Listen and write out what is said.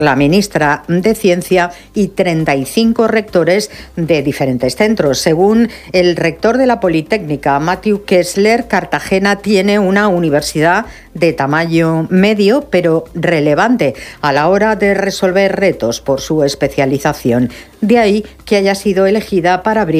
la ministra de Ciencia y 35 rectores de diferentes centros. Según el rector de la Politécnica, Matthew Kessler, Cartagena tiene una universidad de tamaño medio, pero relevante a la hora de resolver retos por su especialización. De ahí que haya sido elegida para abrir